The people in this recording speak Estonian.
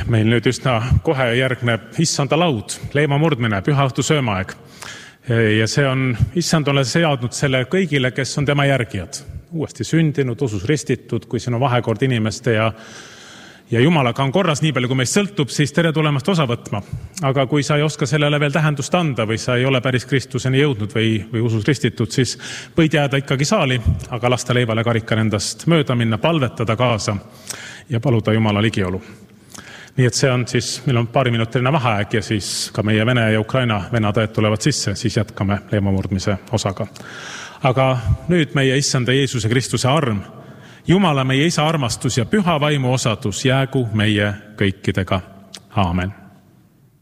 meil nüüd üsna kohe järgneb issanda laud, leema murdmine, pühaõhtu söömaaeg. Ja see on issand ole seadnud selle kõigile, kes on tema järgijad. Uuesti sündinud, usus ristitud, kui siin on vahekord inimeste ja Jumalaga on korras nii palju, kui meist sõltub, siis tere tulemast osa võtma. Aga kui sa ei oska sellele veel tähendust anda või sa ei ole päris Kristuseni jõudnud või usus ristitud, siis võid jääda ikkagi saali, aga lasta leivale karikal endast mööda minna, palvetada kaasa ja paluda Jumala ligiolu. Nii et see on siis, meil on paariminutiline vaheaeg ja siis ka meie Vene ja Ukraina vennatajad tulevad sisse, siis jätkame leemamurdmise osaga. Aga nüüd meie issanda Jeesuse Kristuse arm, Jumala meie isa armastus ja püha vaimu osadus jäägu meie kõikidega. Aamen.